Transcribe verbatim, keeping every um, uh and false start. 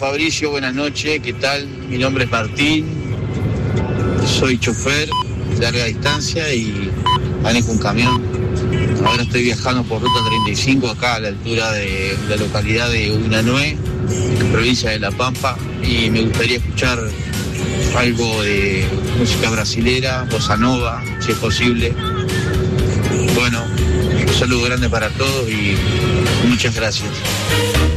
Fabricio, buenas noches, ¿qué tal? Mi nombre es Martín, soy chofer de larga distancia y manejo un camión. Ahora estoy viajando por ruta treinta y cinco acá a la altura de la localidad de Unanue, provincia de La Pampa, y me gustaría escuchar algo de música brasilera, bossa nova, si es posible. Bueno, un saludo grande para todos y muchas gracias.